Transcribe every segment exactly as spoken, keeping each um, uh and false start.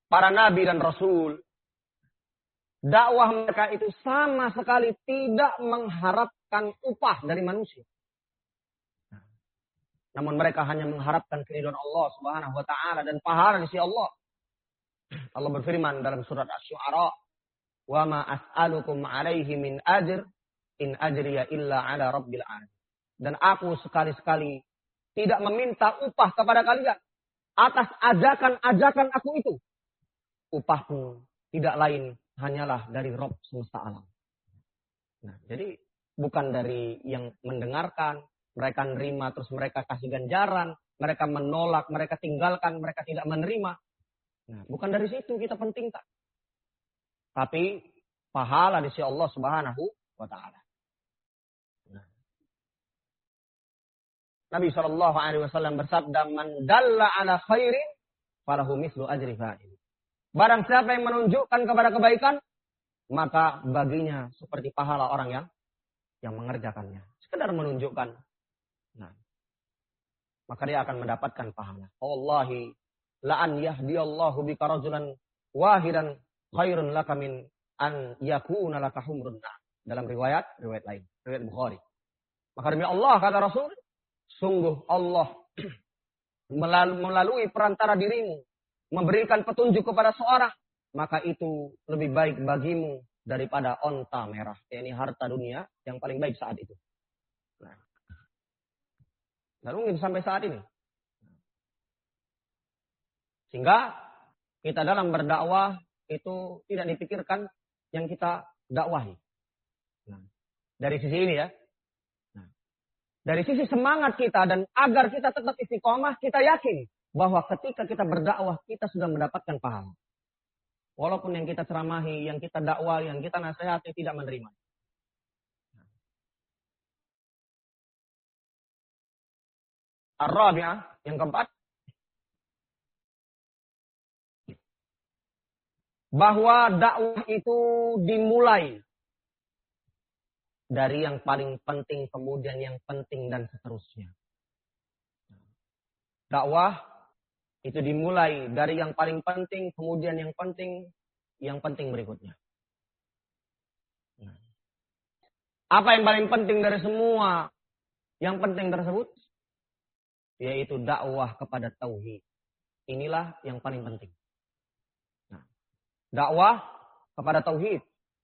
para nabi dan rasul, dakwah mereka itu sama sekali tidak mengharapkan upah dari manusia. Namun mereka hanya mengharapkan keridhaan Allah Subhanahu wa taala dan pahala di sisi Allah. Allah berfirman dalam surat Asy-Syu'ara, "Wa ma as'alukum 'alaihi min ajr in ajriya illa 'ala rabbil 'alamin." Dan aku sekali-sekali tidak meminta upah kepada kalian atas ajakan-ajakan aku itu. Upahku tidak lain hanyalah dari Rabb semesta alam. Nah, jadi bukan dari yang mendengarkan, mereka nerima terus mereka kasih ganjaran, mereka menolak, mereka tinggalkan, mereka tidak menerima. Nah, bukan dari situ kita pentingkan. Tapi pahala di sisi Allah Subhanahu wa taala. Nah. Nabi shallallahu alaihi wasallam bersabda, "Man dalla ala khairin falahu mislu ajri fa'il." Barang siapa yang menunjukkan kepada kebaikan, maka baginya seperti pahala orang yang yang mengerjakannya. Sekedar menunjukkan. Nah, maka dia akan mendapatkan pahala. Wallahi la an yahdiyallahu bika rajulan wahidan khairun laka min an yakuna laka humrun na'am. Dalam riwayat riwayat lain, riwayat Bukhari. Maka demi Allah kata Rasul, sungguh Allah melalui perantara dirimu memberikan petunjuk kepada seorang, maka itu lebih baik bagimu daripada onta merah, yakni harta dunia yang paling baik saat itu. Nah, dan mungkin sampai saat ini. Sehingga kita dalam berdakwah itu tidak dipikirkan yang kita dakwahi. Nah, dari sisi ini ya. Nah, dari sisi semangat kita dan agar kita tetap istiqomah, kita yakin bahwa ketika kita berdakwah, kita sudah mendapatkan pahala. Walaupun yang kita ceramahi, yang kita dakwah, yang kita nasihati tidak menerima. Ar-Rabi'ah, yang keempat. Bahwa dakwah itu dimulai dari yang paling penting, kemudian yang penting, dan seterusnya. Dakwah itu dimulai dari yang paling penting, kemudian yang penting, yang penting berikutnya. Apa yang paling penting dari semua yang penting tersebut? Yaitu dakwah kepada tauhid. Inilah yang paling penting. Nah, dakwah kepada tauhid.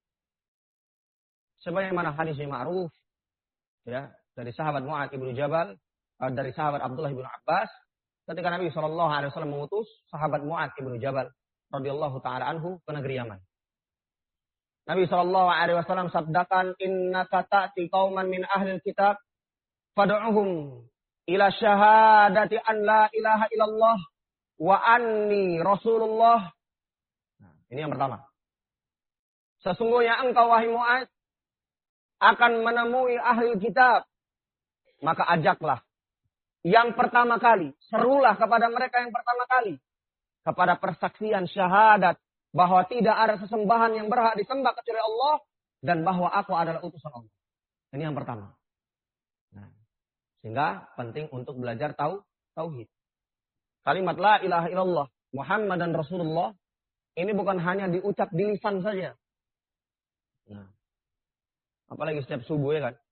Sebagaimana hadis yang ma'ruf ya, dari sahabat Mu'adz bin Jabal, dari sahabat Abdullah bin Abbas, ketika Nabi shallallahu alaihi wasallam mengutus sahabat Mu'adz bin Jabal radhiyallahu taala anhu ke negeri Yaman. Nabi shallallahu alaihi wasallam sabdakan, "Innaka ta'ti qauman min ahlil kitab fad'uhum ila syahadati an la ilaha illallah wa anni Rasulullah." Nah, ini yang pertama. Sesungguhnya engkau wahai Mu'adz akan menemui ahli kitab, maka ajaklah yang pertama kali, serulah kepada mereka yang pertama kali kepada persaksian syahadat bahwa tidak ada sesembahan yang berhak disembah kecuali Allah dan bahwa aku adalah utusan Allah. Ini yang pertama. Nah, sehingga penting untuk belajar tahu tauhid. Kalimat la ilaha illallah Muhammadan Rasulullah ini bukan hanya diucap di lisan saja. Nah, apalagi setiap subuh ya kan.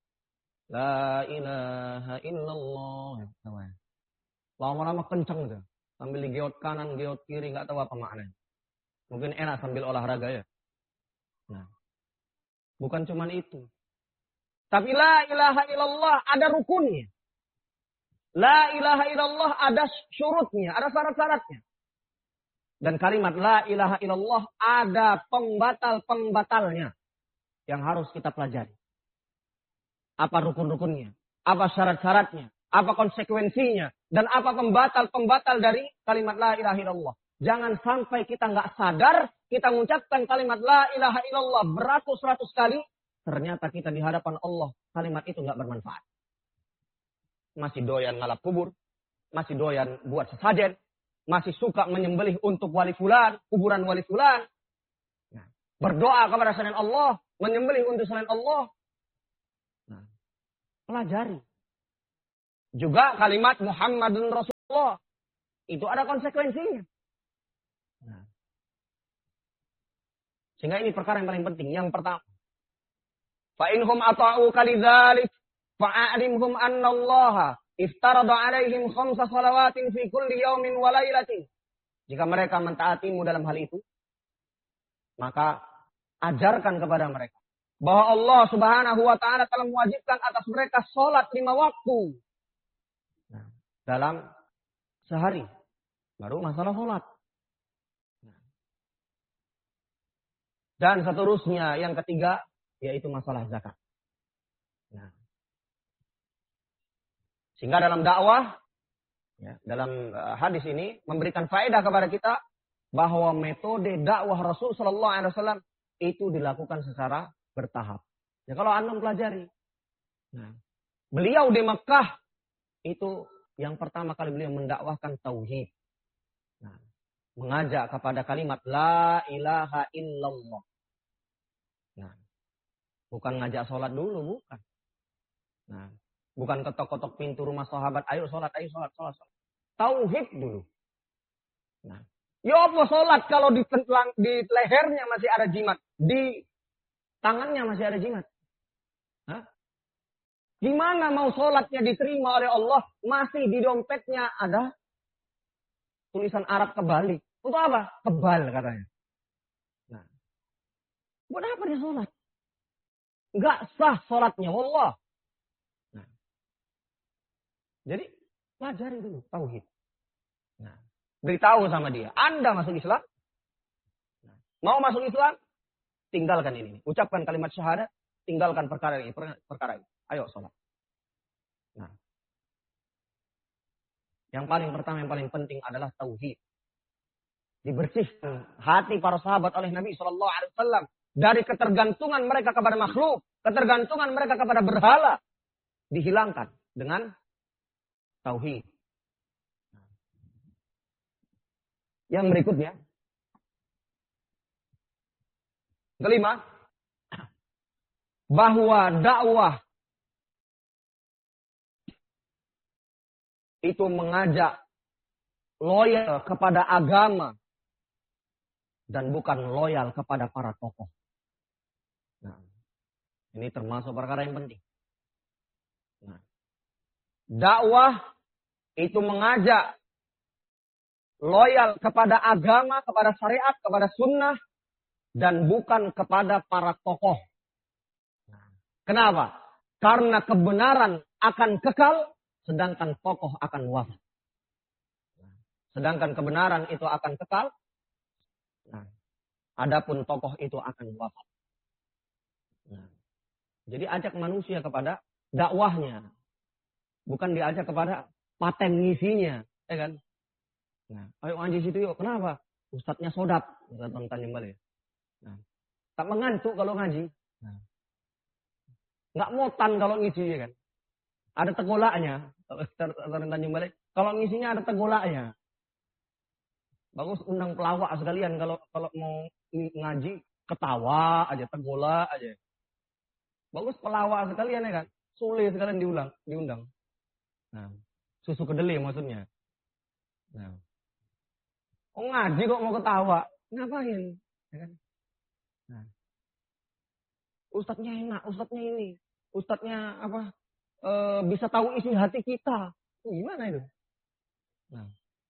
La ilaha illallah. Lama-lama kenceng gitu. Sambil digeot kanan, geot kiri, nggak tahu apa maknanya. Mungkin enak sambil olahraga ya. Nah, bukan cuman itu. Tapi la ilaha illallah ada rukunnya. La ilaha illallah ada syurutnya, ada syarat-syaratnya. Dan kalimat la ilaha illallah ada pembatal-pembatalnya yang harus kita pelajari. Apa rukun-rukunnya, apa syarat-syaratnya, apa konsekuensinya, dan apa pembatal-pembatal dari kalimat la ilaha illallah. Jangan sampai kita nggak sadar, kita mengucapkan kalimat la ilaha illallah beratus-ratus kali, ternyata kita di hadapan Allah, kalimat itu nggak bermanfaat. Masih doyan ngalap kubur, masih doyan buat sesajen, masih suka menyembelih untuk wali fulan, kuburan wali fulan. Nah, berdoa kepada selain Allah, menyembelih untuk selain Allah. Nah, pelajari. Juga kalimat Muhammadun Rasulullah. Itu ada konsekuensinya. Nah, Sehingga ini perkara yang paling penting. Yang pertama, fa inhum ata'uka lidzalik fa'alimhum anna Allah iftarada 'alaihim khamsa salawatin fi kulli yaumin wa lailatin. Jika mereka mentaatimu dalam hal itu, maka ajarkan kepada mereka bahwa Allah Subhanahu wa taala telah mewajibkan atas mereka salat lima waktu. Nah, dalam sehari. Baru masalah salat. Dan seterusnya yang ketiga yaitu masalah zakat. Nah, sehingga dalam dakwah, ya, dalam uh, hadis ini memberikan faedah kepada kita bahwa metode dakwah Rasul Sallallahu Alaihi Wasallam itu dilakukan secara bertahap. Ya kalau anda pelajari, nah, beliau di Mekah itu yang pertama kali beliau mendakwahkan tauhid, nah, mengajak kepada kalimat la ilaha illallah. Nah, bukan ngajak sholat dulu, bukan. Nah, bukan ketok-ketok pintu rumah sahabat, ayo sholat, ayo sholat, sholat, sholat. Tauhid dulu. Nah, ya apa sholat kalau di, di lehernya masih ada jimat, di tangannya masih ada jimat? Hah? Gimana mau sholatnya diterima oleh Allah, masih di dompetnya ada tulisan Arab kebalik? Untuk apa? Kebal katanya. Nah, buat apa dia sholat? Enggak sah sholatnya, wallah. Nah, jadi pelajari dulu tauhid. Nah, beritahu sama dia, Anda masuk Islam. Nah, mau masuk Islam, tinggalkan ini. Ucapkan kalimat syahadat, tinggalkan perkara ini, perkara ini. Ayo sholat. Nah, yang paling pertama, yang paling penting adalah tauhid. Dibersihkan hati para sahabat oleh Nabi Shallallahu Alaihi Wasallam dari ketergantungan mereka kepada makhluk, ketergantungan mereka kepada berhala, dihilangkan dengan tauhid. Yang berikutnya, kelima, bahwa dakwah itu mengajak loyal kepada agama dan bukan loyal kepada para tokoh. Nah, ini termasuk perkara yang penting. Nah, dakwah itu mengajak loyal kepada agama, kepada syariat, kepada sunnah, dan bukan kepada para tokoh. Nah, kenapa? Karena kebenaran akan kekal, sedangkan tokoh akan wafat. Sedangkan kebenaran itu akan kekal, nah, adapun tokoh itu akan wafat. Nah, jadi ajak manusia kepada dakwahnya, bukan diajak kepada paten ngisinya, ya kan? Nah, ayo ngaji situ yuk. Kenapa? Ustadznya sodap, kata Bang Tanjung Balai. Nah, tak mengantuk kalau ngaji. Nah, nggak motan kalau ngisi, ya kan? Ada tegolaknya, kata Tanjung Balai. Kalau ngisinya ada tegolaknya. Bagus undang pelawak sekalian kalau kalau mau ngaji ketawa aja, tegolak aja. Bagus pelawak sekalian, ya kan? Sulit sekalian diulang, diundang. Nah, susu kedelai maksudnya. Nah, oh ngaji kok mau ketawa, ngapain? Ya kan? Nah, ustadznya enak, ustadznya ini, ustadznya apa? E, bisa tahu isi hati kita. Gimana itu? Nah,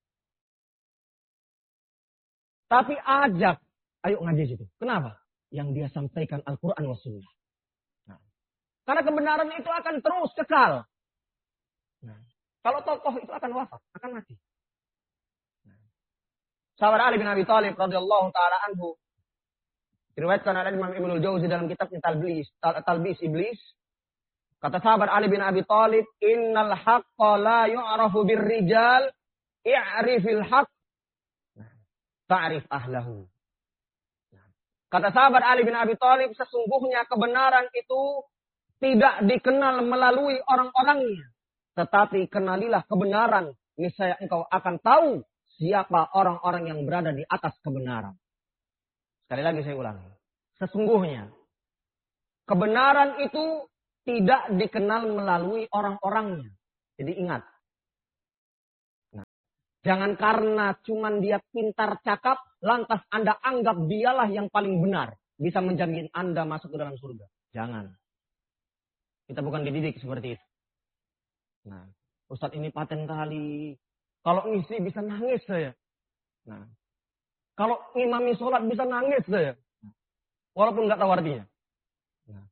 tapi ajak, ayo ngaji situ. Kenapa? Yang dia sampaikan Al-Quran wa Sunnah. Nah, karena kebenaran itu akan terus kekal. Nah, kalau tokoh itu akan wafat, akan mati. Nah, sahabat Ali bin Abi Thalib radhiyallahu taala anhu diriwayatkan oleh Imam Ibnul Jauzi dalam kitabnya Talbis, Talbis Iblis. Kata sahabat Ali bin Abi Thalib, "Innal haqqa la yu'rafu birrijal, i'rifil haqq ta'rif ahlahu." Kata sahabat Ali bin Abi Thalib, sesungguhnya kebenaran itu tidak dikenal melalui orang-orangnya. Tetapi kenalilah kebenaran, niscaya engkau akan tahu siapa orang-orang yang berada di atas kebenaran. Sekali lagi saya ulangi. Sesungguhnya kebenaran itu tidak dikenal melalui orang-orangnya. Jadi ingat. Nah, jangan karena cuman dia pintar cakap, lantas Anda anggap dialah yang paling benar. bisa menjamin Anda masuk ke dalam surga. Jangan. Kita bukan dididik seperti itu. Nah, Ustadz ini paten kali. Kalau ngisi bisa nangis saya. Nah, kalau ngimami sholat bisa nangis saya. Walaupun nggak tahu artinya. Nah,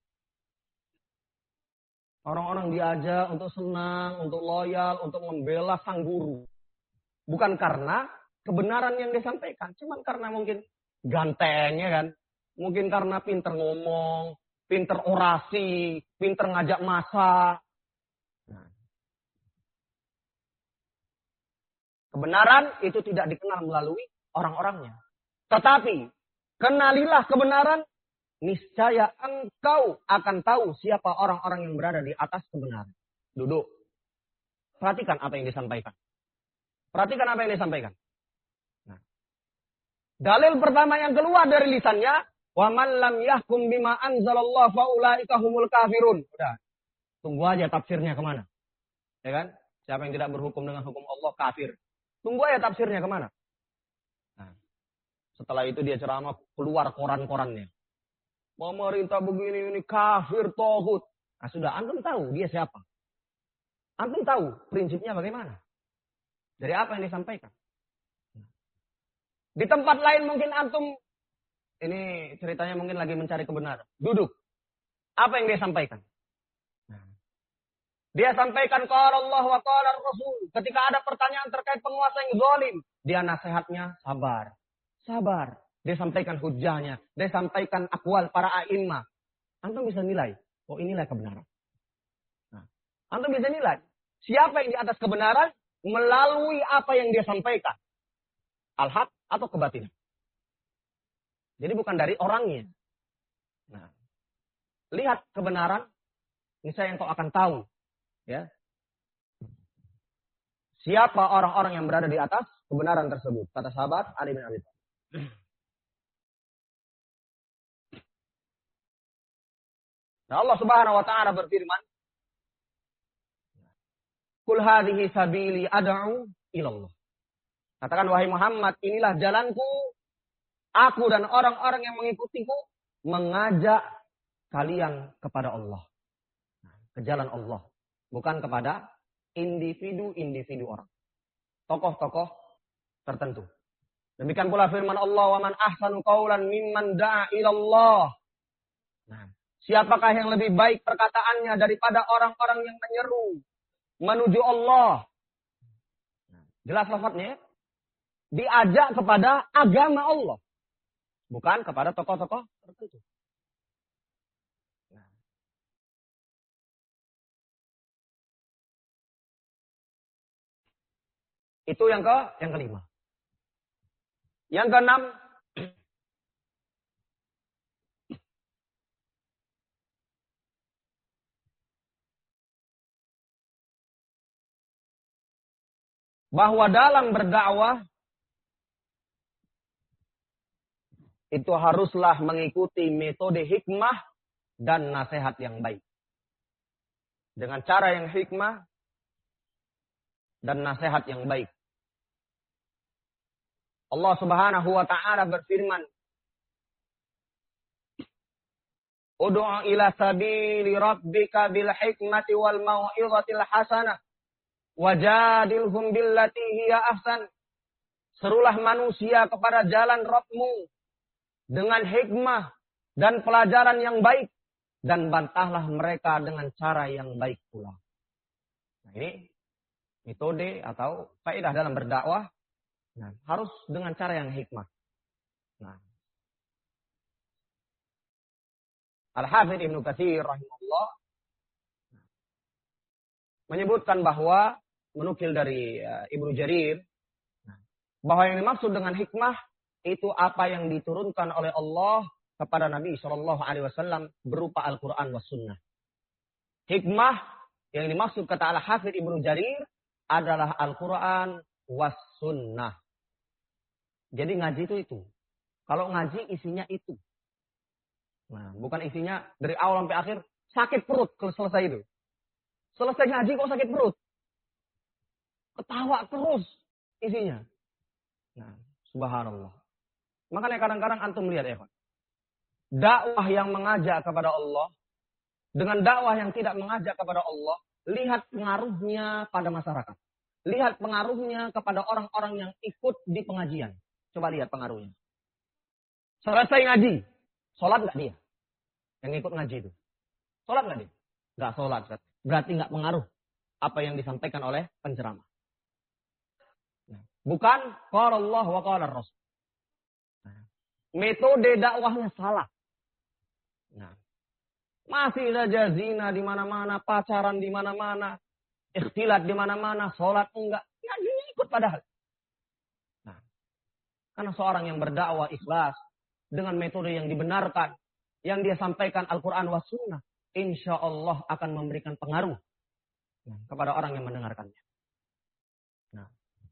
orang-orang diajak untuk senang, untuk loyal, untuk membela sang guru. Bukan karena kebenaran yang disampaikan. Cuman karena mungkin gantengnya kan. Mungkin karena pinter ngomong, pinter orasi, pinter ngajak masa. Nah, kebenaran itu tidak dikenal melalui orang-orangnya. Tetapi, kenalilah kebenaran, niscaya engkau akan tahu siapa orang-orang yang berada di atas kebenaran. Duduk. Perhatikan apa yang disampaikan. Perhatikan apa yang disampaikan. Nah, dalil pertama yang keluar dari lisannya, wa man lam yahkum bima anzalallahu fa ulaika humul kafirun. Udah. Tunggu aja tafsirnya kemana. Ya kan? Siapa yang tidak berhukum dengan hukum Allah kafir. Tunggu aja tafsirnya kemana. Nah, setelah itu dia ceramah keluar koran-korannya. Pemerintah begini ini kafir tohut. Nah, sudah antum tahu dia siapa. Antum tahu prinsipnya bagaimana. Dari apa yang disampaikan. Di tempat lain mungkin antum, ini ceritanya mungkin lagi mencari kebenaran. Duduk. Apa yang dia sampaikan? Dia sampaikan qala Allah wa qala Rasul. Ketika ada pertanyaan terkait penguasa yang zalim, dia nasihatnya sabar. Sabar. Dia sampaikan hujahnya. Dia sampaikan akwal para a'immah. Antum bisa nilai. Oh, inilah kebenaran. Nah, antum bisa nilai. Siapa yang di atas kebenaran melalui apa yang dia sampaikan. Al-haq atau kebatilan. Jadi bukan dari orangnya. Nah, lihat kebenaran. Misalnya engkau akan tahu. Ya. Siapa orang-orang yang berada di atas kebenaran tersebut? Kata sahabat Ali bin Abi Thalib. Nah, Allah Subhanahu wa taala berfirman, "Qul hadhihi sabili ad'u ila Allah." Katakan wahai Muhammad, inilah jalanku, aku dan orang-orang yang mengikutiku mengajak kalian kepada Allah. Ke jalan Allah. Bukan kepada individu-individu orang. Tokoh-tokoh tertentu. Demikian pula firman Allah, "Wa man ahsanu qawlan mimman da'a ila Allah." Nah, siapakah yang lebih baik perkataannya daripada orang-orang yang menyeru menuju Allah? Nah, jelas lafadznya. Diajak kepada agama Allah. Bukan kepada tokoh-tokoh tertentu. Nah. Itu yang ke yang kelima. Yang keenam, bahwa dalam berdakwah itu haruslah mengikuti metode hikmah dan nasihat yang baik. Dengan cara yang hikmah dan nasihat yang baik. Allah Subhanahu wa taala berfirman, "Ud'u ila sabili rabbika bil hikmati wal mau'izatil hasanah wajadilhum billati hiya ahsan." Serulah manusia kepada jalan Rabbmu dengan hikmah dan pelajaran yang baik. Dan bantahlah mereka dengan cara yang baik pula. Nah, ini metode atau faedah dalam berdakwah. Nah, harus dengan cara yang hikmah. Nah, Al-Hafidz Ibnu Katsir rahimahullah menyebutkan bahwa, menukil dari uh, Ibnu Jarir, bahwa yang dimaksud dengan hikmah itu apa yang diturunkan oleh Allah kepada Nabi shallallahu alaihi wasallam berupa Al-Quran was sunnah. Hikmah yang dimaksud kata Al-Hafidz Ibnu Jarir adalah Al-Quran was sunnah. Jadi ngaji itu itu. Kalau ngaji isinya itu. Nah, bukan isinya dari awal sampai akhir sakit perut kalau selesai itu. Selesai ngaji kok sakit perut. Ketawa terus isinya. Nah, subhanallah. Makanya kadang-kadang antum lihat ya, Pak. dakwah yang mengajak kepada Allah dengan dakwah yang tidak mengajak kepada Allah, lihat pengaruhnya pada masyarakat. Lihat pengaruhnya kepada orang-orang yang ikut di pengajian. Coba lihat pengaruhnya. Selesai ngaji, sholat nggak dia? Yang ikut ngaji itu. Sholat nggak dia? Nggak sholat. Berarti nggak pengaruh apa yang disampaikan oleh penceramah. Bukan qala Allah wa qala Rasul. Metode dakwahnya salah. Nah, masih saja zina di mana-mana, pacaran di mana-mana, ikhtilat di mana-mana, sholat enggak, ngajinya ikut padahal. Nah, karena seorang yang berdakwah ikhlas dengan metode yang dibenarkan, yang dia sampaikan Al-Quran wa Sunnah, insya Allah akan memberikan pengaruh kepada orang yang mendengarkannya. Nah.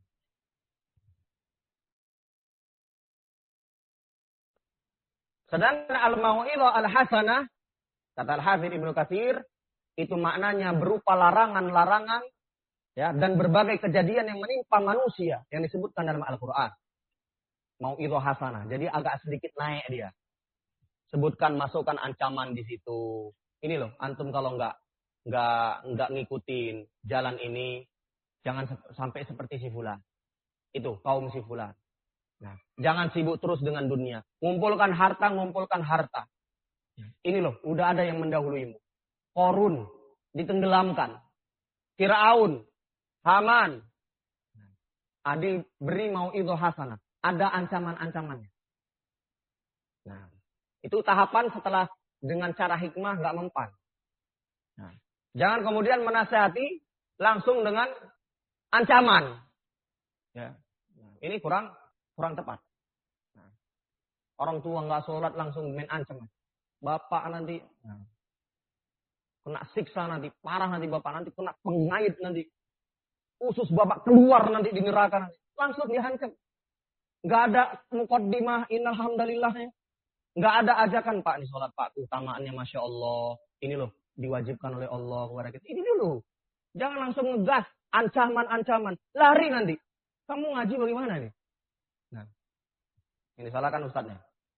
Sedangkan al-mau'idhah al-hasanah, kata Al-Hafidz Ibnu Katsir, itu maknanya berupa larangan-larangan ya, dan berbagai kejadian yang menimpa manusia yang disebutkan dalam Al-Quran. Mau'idhah hasanah. Jadi agak sedikit naik dia. Sebutkan, masukkan ancaman di situ. Ini loh, antum kalau nggak nggak nggak ngikutin jalan ini, jangan sampai seperti si fulan. Itu kaum si fulan. Nah, jangan sibuk terus dengan dunia. Ngumpulkan harta, ngumpulkan harta. Ini loh, udah ada yang mendahuluimu. Korun ditenggelamkan. Firaun, Haman. Adil beri mau'idhah hasanah. Ada ancaman-ancamannya. Nah, itu tahapan setelah dengan cara hikmah nggak mempan. Nah, jangan kemudian menasihati langsung dengan ancaman. Ya, nah, ini kurang kurang tepat. Nah, orang tua nggak sholat langsung main ancaman. Bapak nanti nah, kena siksa nanti, parah nanti bapak nanti kena pengait nanti, usus bapak keluar nanti di neraka nanti. Langsung dihancam. Nggak ada muqaddimah innalhamdulillahnya. Nggak ada ajakan pak nih sholat pak, keutamaannya masya Allah. Ini loh diwajibkan oleh Allah kepada kita. Ini dulu. Jangan langsung ngegas ancaman-ancaman, lari nanti. Kamu ngaji bagaimana nih? Nah, ini salahkan ustadznya.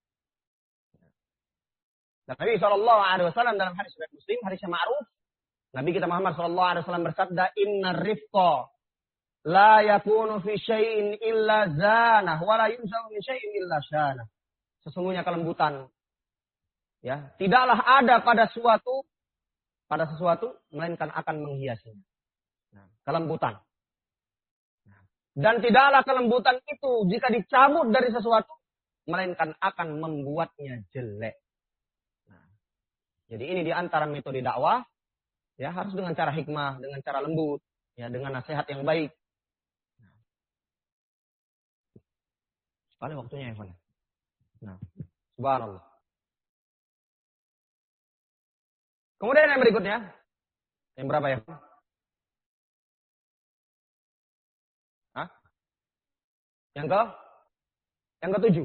Dan Nabi shallallahu alaihi wasallam dalam hadis riwayat Muslim, hadis yang ma'ruf, Nabi kita Muhammad shallallahu alaihi wasallam bersabda, "Innar rifqa la yakunu fi syai'in illa zanah, wa la yunzau min syai'in illa syanah." Sesungguhnya kelembutan ya, tidaklah ada pada suatu pada sesuatu melainkan akan menghiasinya. Nah, kelembutan. Dan tidaklah kelembutan itu jika dicabut dari sesuatu, melainkan akan membuatnya jelek. Nah, jadi ini diantara metode dakwah, ya harus dengan cara hikmah, dengan cara lembut, ya dengan nasihat yang baik. Nah, sekali waktunya ya, nah, subhanallah. Kemudian yang berikutnya, yang berapa ya? Hah? Yang ke? Yang ketujuh.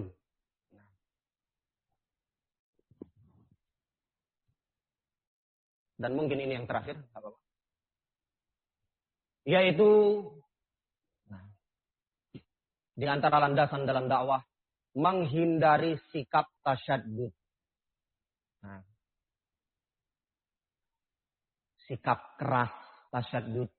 Dan mungkin ini yang terakhir. Yaitu nah, di antara landasan dalam dakwah, menghindari sikap tasyadud. Nah, sikap keras tasyadud.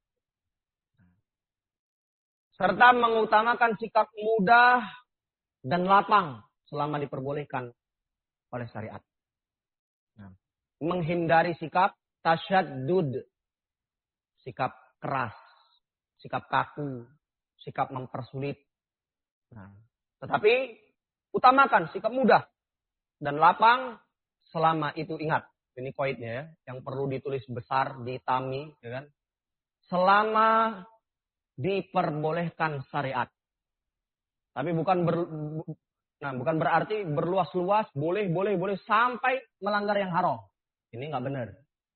Serta mengutamakan sikap mudah dan lapang selama diperbolehkan oleh syariat. Nah, menghindari sikap tasyadud, sikap keras, sikap kaku, sikap mempersulit. Nah, tetapi utamakan sikap mudah dan lapang selama itu, ingat, ini koidnya ya, yang perlu ditulis besar di tami, ya kan? Selama diperbolehkan syariat. Tapi bukan ber, nah bukan berarti berluas-luas, boleh, boleh, boleh sampai melanggar yang haram. Ini nggak benar.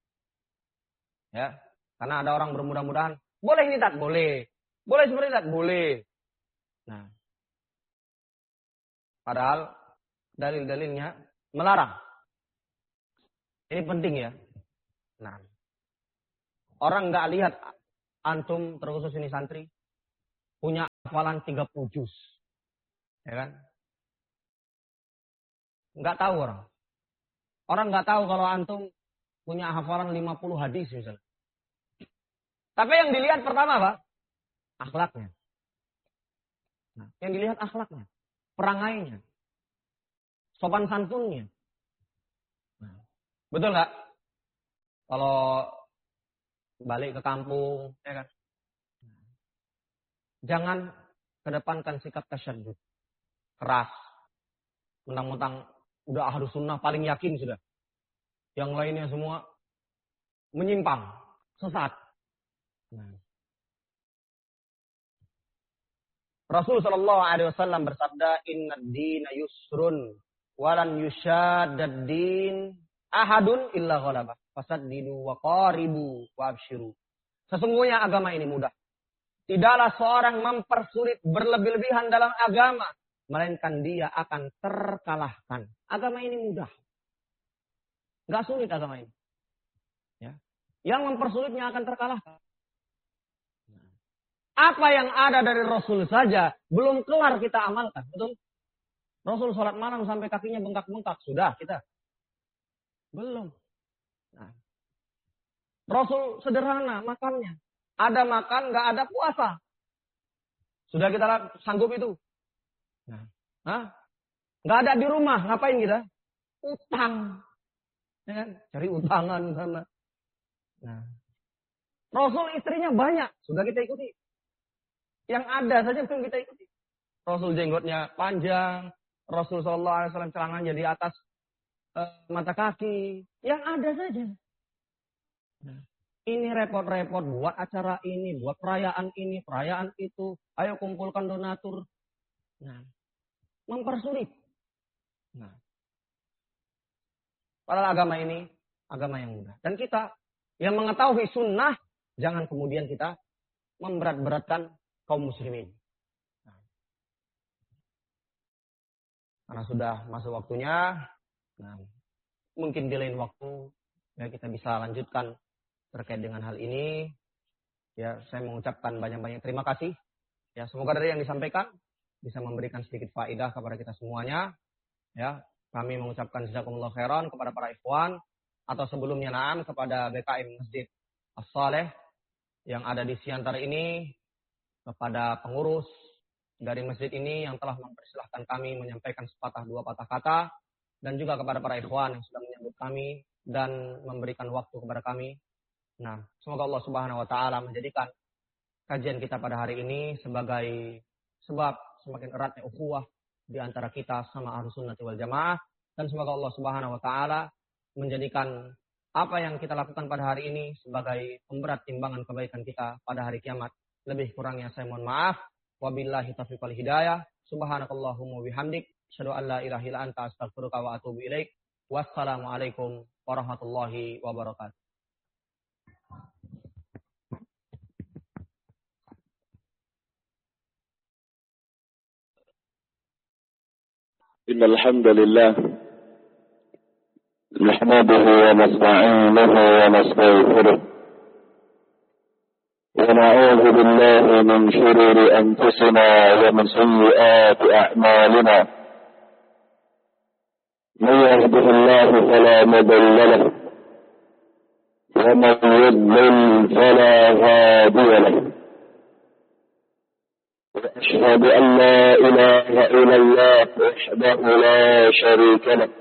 Ya, karena ada orang bermudah-mudahan, boleh ini tak boleh, boleh seperti tak boleh. Nah, padahal dalil-dalilnya melarang. Ini penting ya. Nah, orang nggak lihat antum, terkhusus ini santri, punya hafalan tiga puluh juz. Ya kan? Nggak tahu orang. Orang nggak tahu kalau antum punya hafalan lima puluh hadis misalnya. Tapi yang dilihat pertama apa? Akhlaknya. Nah, yang dilihat akhlaknya, perangainya, sopan santunnya. Nah, betul nggak? Kalau balik ke kampung, ya kan? Jangan kedepankan sikap tasyadud, keras, mentang-mentang udah ahlus sunnah paling yakin sudah. Yang lainnya semua menyimpang, sesat. Nah. Rasul Shallallahu Alaihi Wasallam bersabda, Inna dina yusrun, walan yushadad din ahadun illa ghalabah. Fasaddidu wa qaribu wa abshiru. Sesungguhnya agama ini mudah. Tidaklah seorang mempersulit berlebih-lebihan dalam agama, melainkan dia akan terkalahkan. Agama ini mudah. Gak sulit agama ini. Ya. Yang mempersulitnya akan terkalahkan. Apa yang ada dari Rasul saja belum kelar kita amalkan, betul? Rasul sholat malam sampai kakinya bengkak-bengkak, sudah kita belum. Nah. Rasul sederhana makannya, ada makan nggak ada puasa, sudah kita sanggup itu. Nah, Hah? Nggak ada di rumah, ngapain kita? Utang, ya kan? Cari utangan sana. Nah. Rasul istrinya banyak, sudah kita ikuti. Yang ada saja belum kita ikuti. Rasul jenggotnya panjang. Rasul Shallallahu Alaihi Wasallam celananya di atas uh, mata kaki. Yang ada saja. Nah, ini repot-repot buat acara ini, buat perayaan ini, perayaan itu. Ayo kumpulkan donatur. Nah, mempersulit. Nah, padahal agama ini agama yang mudah. Dan kita yang mengetahui sunnah, jangan kemudian kita memberat-beratkan kaum muslimin. Nah, karena sudah masuk waktunya, nah, mungkin di lain waktu ya kita bisa lanjutkan terkait dengan hal ini. Ya, saya mengucapkan banyak-banyak terima kasih. Ya, semoga dari yang disampaikan bisa memberikan sedikit faedah kepada kita semuanya. Ya, kami mengucapkan jazakumullah khairan kepada para ikhwan atau sebelumnya na'am kepada B K M Masjid As-Saleh yang ada di Siantar ini. Kepada pengurus dari masjid ini yang telah mempersilahkan kami menyampaikan sepatah dua patah kata, dan juga kepada para ikhwan yang sudah menyambut kami dan memberikan waktu kepada kami. Nah, semoga Allah Subhanahu wa taala menjadikan kajian kita pada hari ini sebagai sebab semakin eratnya ukhuwah di antara kita sama Ahlus Sunnah wal Jamaah, dan semoga Allah Subhanahu wa taala menjadikan apa yang kita lakukan pada hari ini sebagai pemberat timbangan kebaikan kita pada hari kiamat. Lebih kurangnya saya mohon maaf. Wabillahi taufiq wal hidayah. Subhanakallahumma bihamdik, asyhadu an la ilaha illa anta, astaghfiruka wa atubu ilaik. Wassalamualaikum warahmatullahi wabarakatuh. Innal hamdalillah nahmaduhu wa nasta'inuhu wa nastaghfiruh. ونعوذ بالله من شرور أنفسنا ومن سيئات أعمالنا من يهده الله فلا مضل له ومن يضلل فلا هادي له وأشهد أن لا إله إلا الله وحده لا شريك له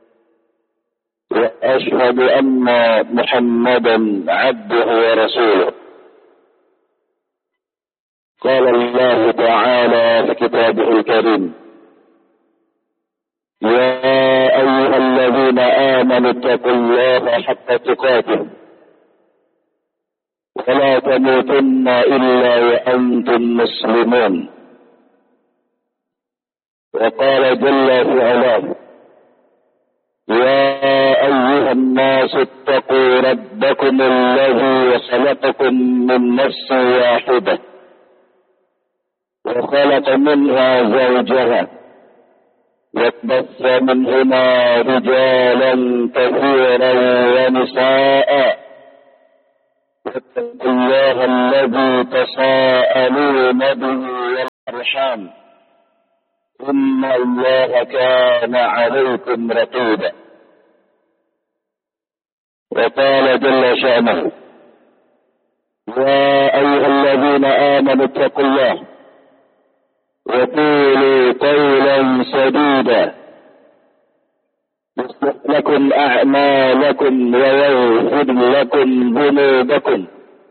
وأشهد أن محمدا عبده ورسوله. قال الله تعالى في كتابه الكريم يا أيها الذين آمنوا اتقوا الله حق تقاته ولا تموتن إلا وأنتم مسلمون. وقال جل في علاه يا أيها الناس اتقوا ربكم الذي خلقكم من نفس واحدة وخلق منها زوجها وبث منهما رجالا كثيرا ونساء واتقوا الله الذي تساءلون به والأرحام إن الله كان عليكم رقيبا. وقال جل شأنه: يا أيها الذين آمنوا اتقوا الله وقولوا قولا سديدا يصلح لكم أعمالكم ويغفر لكم ذنوبكم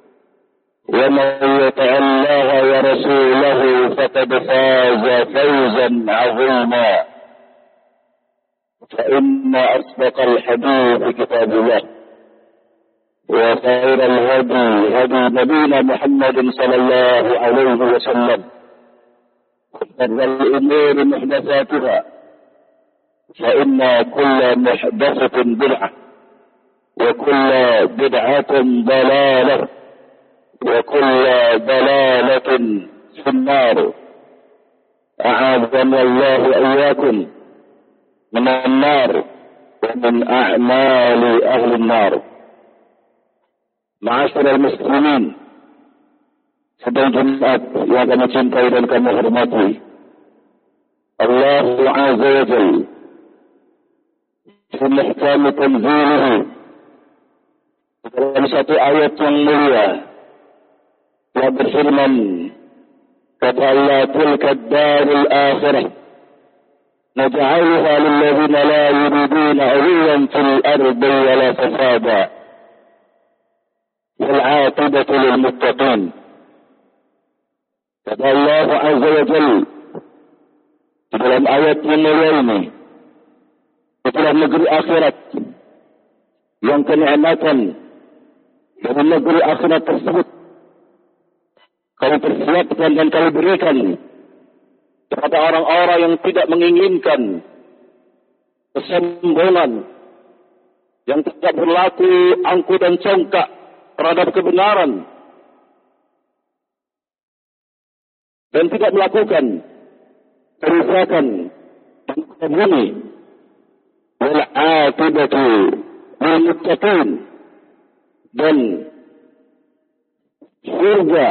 ومن يطع الله ورسوله فقد فاز فوزا عظيما. فإن أصدق الحديث كتاب الله وخير الهدي هدي نبينا محمد صلى الله عليه وسلم وشر الأمور محدثاتها فإن كل محدثة بدعة وكل بدعة ضلالة وكل ضلالة في النار. أعاذنا الله وإياكم من النار ومن أعمال أهل النار. Ma'asyiral muslimin, sedang Jumat yang kami cintai dan kami hormati, Allah Azza wa Jalla fi muhkam tanzilihi dalam satu ayat yang mulia telah berfirman, kata Allah, tilka ad-darul akhirah naj'aluha lil ladzina la yuriduna 'uluwan fil ardi wa la fasada والعاقبة للمتقين. Kata Allah Azza wa Jalla dalam ayat yang mulia ini, itulah negeri akhirat yang kenikmatan dari negeri akhirat tersebut kami persiapkan dan kami berikan kepada orang-orang yang tidak menginginkan kesombongan, yang tidak berlaku angkuh dan congkak terhadap kebenaran dan tidak melakukan kerusakan dan kebumi. Wal aqibatu lil muttaqin, dan surga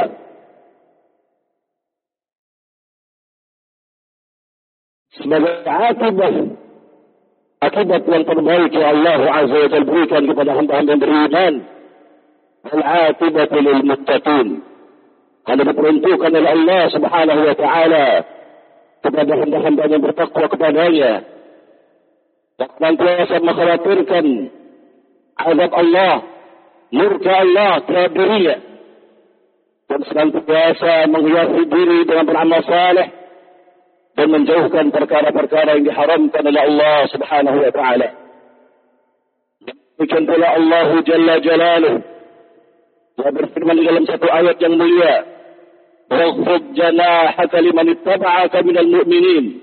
sebagai akibat akibat yang terbaik yang Allah Azza wa Jalla berikan kepada hamba-hamba yang beriman. Al-aqibatu lil muttaqin, hanya diperuntukkan oleh Allah Subhanahu wa taala kepada hamba-hamba yang bertakwa kepadanya, yang senantiasa mengkhawatirkan azab Allah, murka Allah terhadap dirinya, dan senantiasa menghiasi diri dengan beramal saleh dan menjauhkan perkara-perkara yang diharamkan oleh Allah Subhanahu wa taala. Demikian pula Allah Jalla Jalaluhu telah berfirman dalam satu ayat yang mulia, "Wakhfid janahaka liman ittaba'aka minal mu'minin."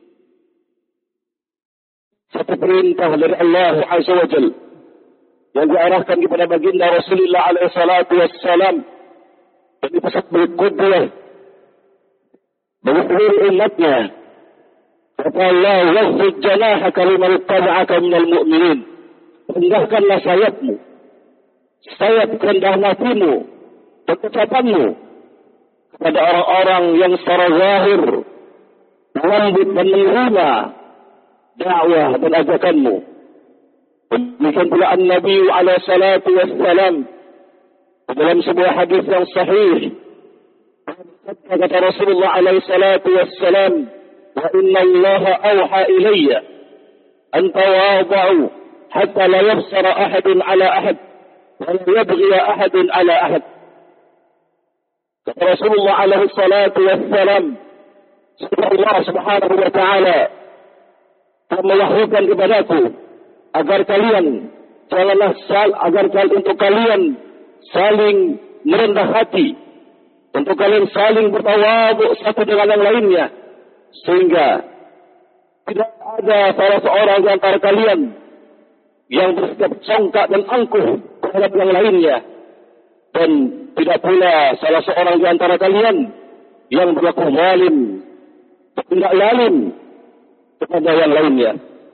Satu perintah dari Allah Azza wa Jalla yang diarahkan kepada baginda Rasulullah alaihi salatu wassalam, dan dipesan berikutnya bagi seluruh umatnya. Kata Allah, "Wakhfid janahaka liman ittaba'aka minal mu'minin." Rendahkanlah sayapmu, sayap kerendah hatimu dan ucapanmu kepada orang-orang yang secara zahir lembut dan menerima dakwah dan ajakanmu. Demikian pula An-Nabi alaihi salatu wassalam dalam sebuah hadis yang sahih, kata Rasulullah alaihi salatu wassalam, "Wa inna Allah awha ilayya an tawada'u hatta la yabsara ahadun ala ahad ولا يبغي أحد على أحد." Kata Rasulullah alaihi salatu wassalam, Allah Subhanahu wa taala telah mewahyukan kepadaku agar kalian janganlah sal agar kalian untuk kalian saling merendah hati, untuk kalian saling bertawadhu satu dengan yang lainnya, sehingga tidak ada salah seorang di antara kalian yang bersikap congkak dan angkuh terhadap yang lainnya, dan tidak pula salah seorang di antara kalian yang berlaku zalim, tidak lalim kepada yang lainnya.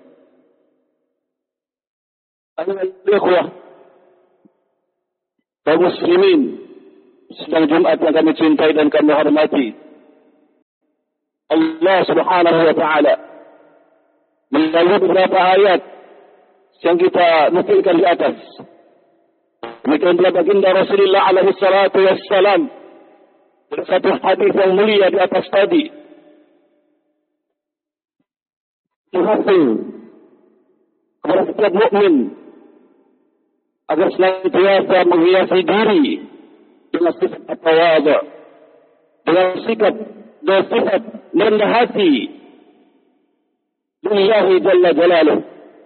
Ayuhal kaum muslimin, sedang Jumat yang kami cintai dan kami hormati, Allah Subhanahu wa taala melalui beberapa ayat yang kita nukilkan di atas Demikian pula baginda Rasulullah alaihi salatu wassalam dalam satu hadis yang mulia di atas tadi, menghasil kepada setiap mukmin agar senantiasa menghiasi diri dengan sifat tawadhu, dengan sikap dan sifat rendah hati lillahi jalla jalaluh.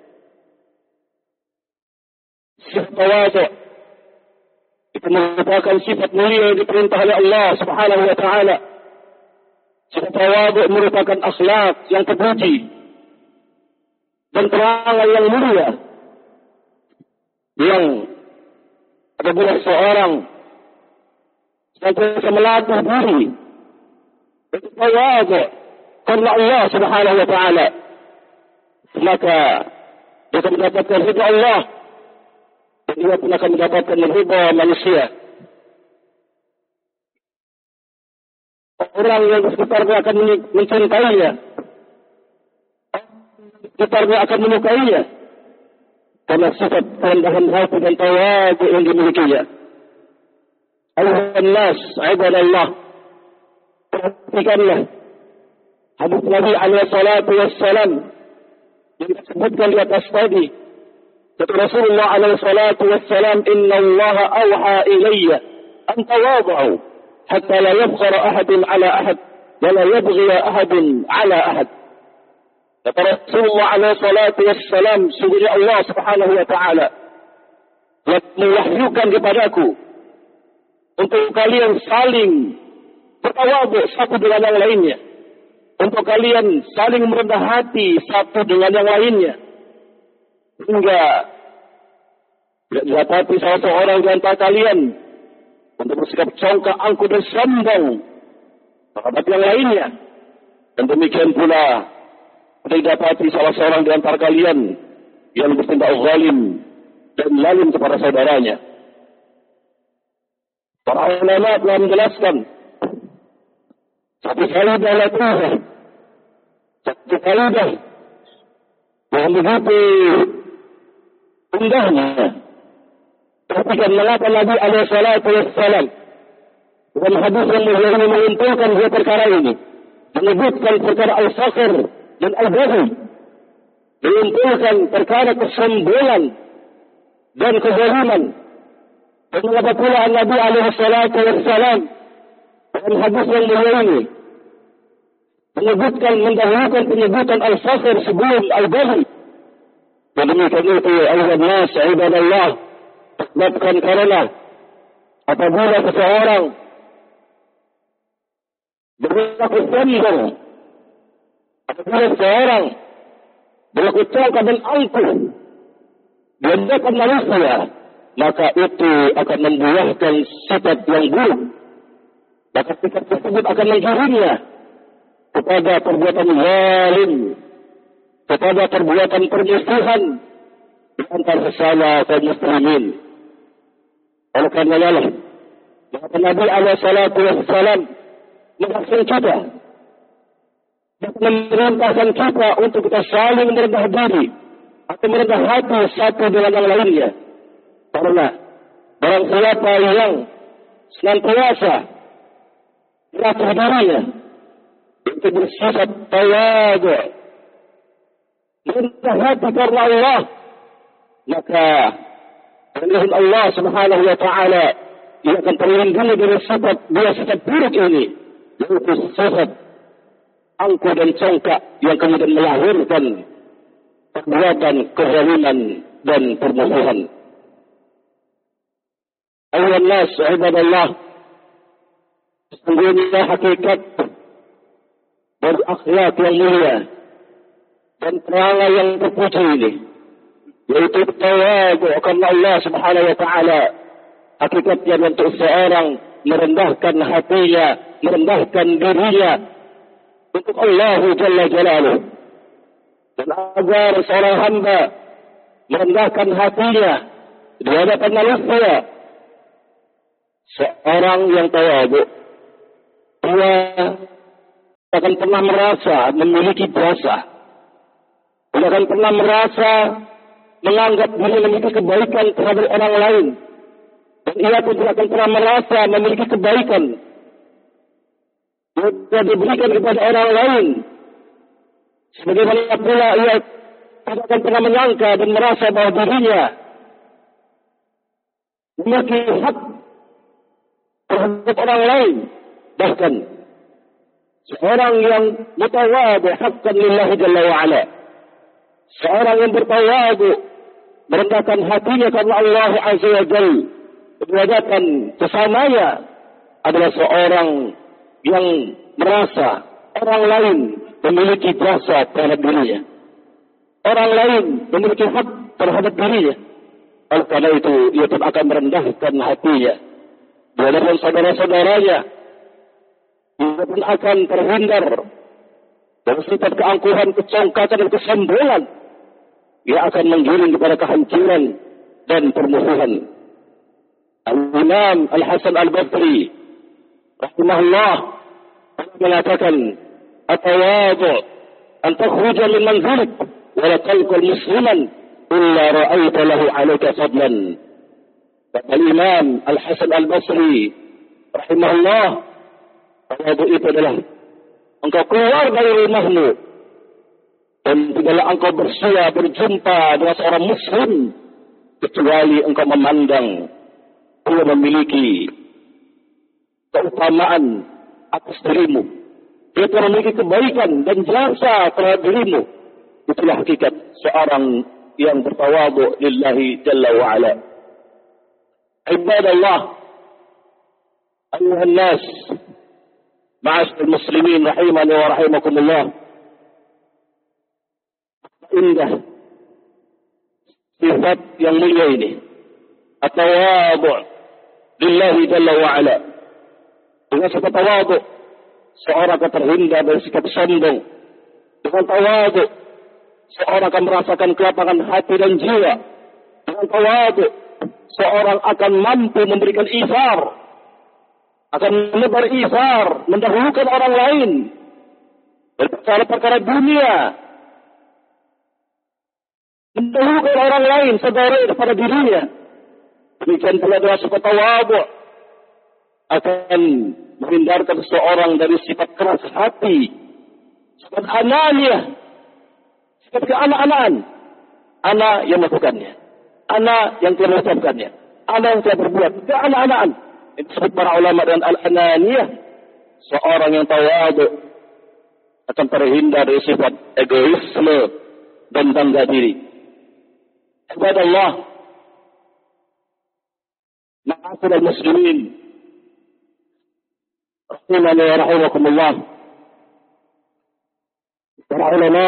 Sifat tawadhu itu merupakan sifat mulia yang diperintah oleh Allah Subhanahu wa taala. Sifat tawadhu merupakan akhlak yang terpuji dan perangai yang mulia, yang apabila seorang senantiasa melatih diri bertawadhu karena Allah Subhanahu wa taala, maka dia akan mendapatkan ridha Allah dan dia pun akan mendapatkan ridha manusia. Orang yang di sekitarnya akan mencintainya, sekitarnya akan menyukainya karena sifat kerendahan hati dan tawadhu yang dimilikinya. Ayuhan nas, ibadallah, perhatikanlah hadis Nabi alaihi salatu wassalam yang disebutkan di atas tadi. Kata Rasulullah alaihi salatu wassalam, "Inna Allah awha ilayya an tawadhu hatta la yabghara ahadun ala ahad wa la yabghi ahadun ala ahad." Kata Rasulullah alaihi salatu wassalam, sungguhnya Allah Subhanahu wa taala telah mewahyukan kepadaku untuk kalian saling bertawadhu satu dengan yang lainnya, untuk kalian saling merendah hati satu dengan yang lainnya, hingga tidak didapati salah seorang di antara kalian untuk bersikap congkak, angkuh dan sombong terhadap yang lainnya, dan demikian pula tidak didapati salah seorang di antara kalian yang bertindak zalim dan lalim kepada saudaranya. Para ulama telah menjelaskan satu faidah latifah, satu faidah yang begitu indahnya. Perhatikan mengapa Nabi alaihi salatu wassalam dalam hadis yang mulia ini mengumpulkan dua perkara ini, menyebutkan perkara al-fakhr dan al-baghi, mengumpulkan perkara kesombongan dan kezaliman. Dan mengapa pula Nabi alaihi salatu wassalam dalam hadis yang mulia ini menyebutkan, mendahulukan penyebutan al-fakhr sebelum al-baghi. Dan demikian itu, ayuhan nas, ibadallah, sebabkan karena apabila seseorang berlaku sombong, apabila seseorang berlaku congkak dan angkuh di hadapan manusia, maka itu akan membuahkan sifat yang buruk. Maka sifat tersebut akan menggiringnya kepada perbuatan zalim, kepada perbuatan permusuhan di antara sesama kaum muslimin. Oleh karena Allah, maka Nabi alaihi salatu wassalam menghasilkan kita dan memerintahkan kita untuk kita saling merendah diri atau merendah hati satu dengan yang lainnya. Karena barang siapa yang senantiasa melatih dirinya untuk bersifat tawadhu, merendah hati karena Allah, maka dengan Allah Subhanahu wa taala dia akan terlindungi dari sifat dua sifat buruk ini, yaitu sifat angkuh dan congkak yang kemudian melahirkan perbuatan kezaliman dan permusuhan. Ayuhan nas, ibadallah, sesungguhnya hakikat dari akhlak yang mulia dan perangai yang terpuji ini, yaitu tawadhu karena Allah Subhanahu wa taala, hakikatnya untuk seorang merendahkan hatinya, merendahkan dirinya untuk Allah Jalla Jalaluh. Dan agar seorang hamba merendahkan hatinya di hadapan manusia, seorang yang tawadhu, dia akan pernah merasa memiliki jasa, dia akan pernah merasa menganggap diri memiliki kebaikan terhadap orang lain, Dan ia pun tidak akan pernah merasa memiliki kebaikan yang diberikan kepada orang lain. Sebagaimana pula ia tidak akan pernah menyangka dan merasa bahwa dirinya memiliki hak terhadap orang lain. Bahkan seorang yang mutawadu haqqan lillahi jalla wa'ala, seorang yang bertawadu, merendahkan hatinya karena Allah azza wa jalla, derajatan sesamanya, adalah seorang yang merasa orang lain memiliki jasa terhadap dirinya, orang lain memiliki hak terhadap dirinya. Oleh karena itu ia pun akan merendahkan hatinya di hadapan saudara-saudaranya. Ia pun akan terhindar dari sifat keangkuhan, kecongkakan dan kesombongan. Ia akan menggiring kepada kehancuran dan permusuhan. Al-Imam Al-Hasan Al-Basri rahimahullah mengatakan, "At-tawadhu an takhruja min manzilik wa la talqa musliman illa ra'aita lahu 'alaika fadlan." Al-Imam Al-Hasan Al-Basri rahimahullah, tawadhu itu adalah engkau keluar dari rumahmu dan tidaklah engkau bersua berjumpa dengan seorang muslim kecuali engkau memandang dia memiliki keutamaan atas dirimu, dia telah memiliki kebaikan dan jasa terhadap dirimu. Itulah hakikat seorang yang bertawadhu lillahi jalla wa ala. Ibadallah, ayuhan nas, ma'asyiral muslimin rahimani wa rahimakumullah. Indah sifat yang mulia ini, at-tawadhu lillahi jalla wa ala. Dengan sifat tawadhu seorang akan terhindar dari sikap sombong. Dengan tawadhu seorang akan merasakan kelapangan hati dan jiwa. Dengan tawadhu seorang akan mampu memberikan isar, akan menebar isar, mendahulukan orang lain dari perkara-perkara dunia, mendahulukan orang lain saudara daripada dirinya. Demikian pula dengan sifat tawadhu akan menghindarkan seseorang dari sifat keras hati, sifat ananiah, sifat keanak-anakan. Anak yang melakukannya, anak yang telah mengucapkannya, anak yang telah berbuat, keanak-anakan. Itu disebut para ulama dengan al-ananiyah. Seorang yang tawadhu akan terhindar dari sifat egoisme dan bangga diri. Ibadallah, ma'asyiral muslimin rahimani wa rahimakumullah. Para ulama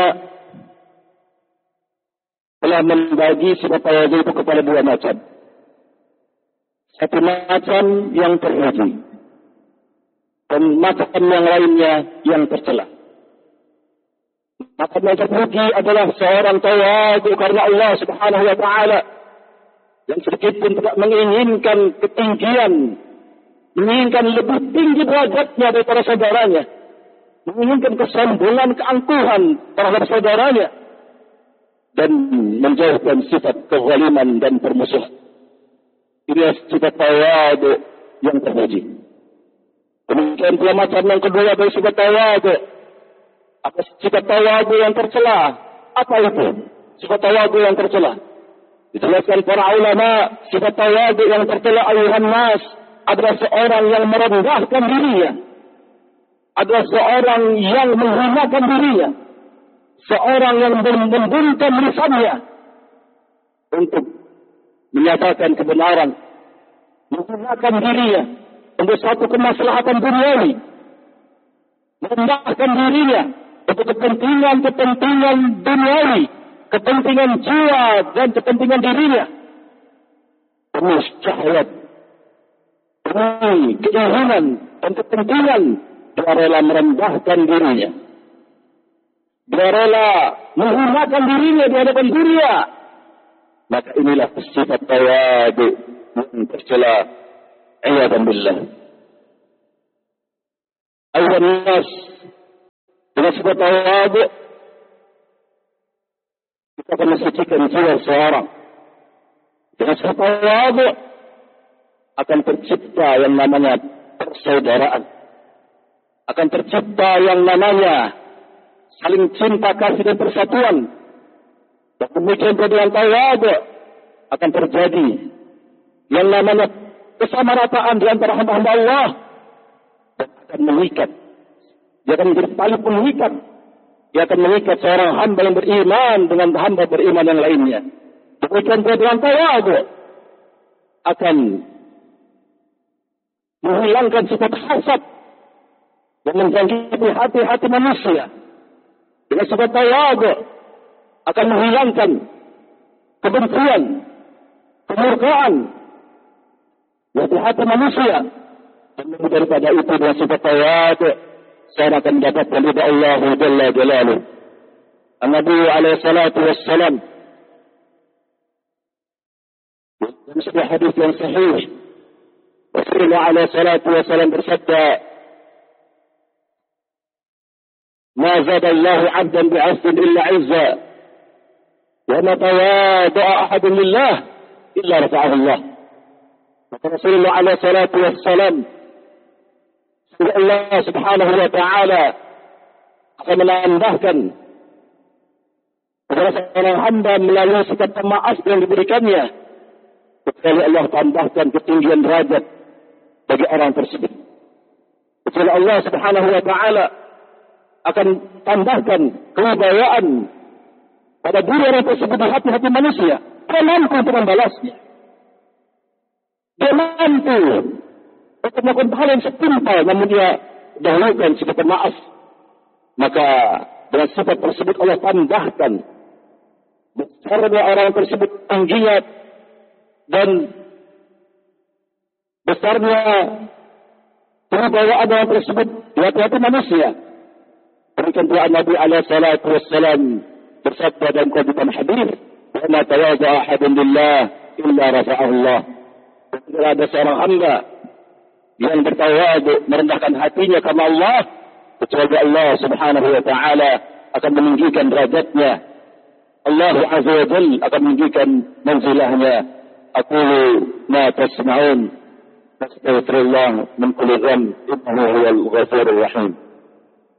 telah membagi sifat tawadhu itu kepada dua macam. Satu macam yang terpuji dan macam yang lainnya yang tercela. Macam yang terpuji adalah seorang tawadhu karena Allah Subhanahu wa taala, yang sedikit pun tidak menginginkan ketinggian, menginginkan lebih tinggi derajatnya daripada saudaranya, menginginkan kesombongan, keangkuhan terhadap saudaranya, dan menjauhkan sifat kezaliman dan permusuhan. Ini sifat tawadhu yang terpuji. Demikian pula macam yang kedua dari sifat tawadhu, apa sifat tawadhu yang tercela? Apa itu sifat tawadhu yang tercela? Dijelaskan para ulama, sifat tawadhu yang tercela ayuhan nas adalah seorang yang merendahkan dirinya, adalah seorang yang menghinakan dirinya, seorang yang membungkam lisannya untuk menyatakan kebenaran, menggunakan dirinya untuk satu kemaslahatan duniawi, merendahkan dirinya untuk kepentingan-kepentingan duniawi, kepentingan jiwa dan kepentingan dirinya, penuh syahwat, penuh keinginan dan kepentingan. Dia rela merendahkan dirinya, dia rela menggunakan dirinya di hadapan dunia. Maka inilah sifat tawadhu yang tercela. A'udzu billah. Ayuhan nas, dengan sifat tawadhu kita akan mensucikan jiwa seorang. Dengan sifat tawadhu akan tercipta yang namanya persaudaraan. Akan tercipta yang namanya saling cinta kasih dan persatuan. Dan demikian juga dengan tawadu akan terjadi yang namanya kesamarataan di antara hamba-hamba Allah. Dan akan mengikat. Dia akan menjadi tali pengikat. Dia akan mengikat seorang hamba yang beriman dengan hamba beriman yang lainnya. Demikian juga dengan tawadu akan menghilangkan sifat hasad yang menjangkiti hati-hati manusia. Dengan sifat tawadu akan menghilangkan kebencian, kemurkaan di hati manusia. Dan daripada itu dengan sifat tawadu, saya akan mendapatkan ridha Allah Jalla Jalaluh. An-Nabi alaihi salatu wassalam dalam sebuah hadis yang sahih, Rasulullah alaihi salatu wassalam bersabda, "Ma zada Allah 'abdan bi'afwin illa 'izza, wa ma tawada'a ahadun lillah illa rafa'ahu Allah." Maka Rasulullah alaihi salatu wassalam, Allah subhanahu wa ta'ala akan menambahkan kepada seorang hamba melalui sikap pemaaf yang diberikannya, kecuali Allah tambahkan ketinggian derajat bagi orang tersebut. Kecuali Allah subhanahu wa ta'ala akan tambahkan kewibawaan pada diri orang tersebut di hati-hati manusia. Dia mampu untuk membalasnya. Dia mampu untuk melakukan hal yang setimpal, namun dia dahulukan sifat pemaaf. Maka dengan sifat tersebut Allah tambahkan besarnya orang tersebut tingginya dan besarnya kewibawaan orang tersebut di hati-hati manusia. Demikian pula Nabi alaihi salatu wassalam bersabda dalam kehidupan hadis, "Wa ma tawada'a ahadun lillah illa rafa'ahu Allah." Tidak ada seorang hamba yang bertawadu merendahkan hatinya kepada Allah, kecuali Allah subhanahu wa ta'ala akan meninggikan derajatnya. Allah azza wa jalla akan meninggikan manzilahnya. Aqulu ma tasma'un, astaghfirullah min kulli dhanb, innahu huwal ghafurur rahim.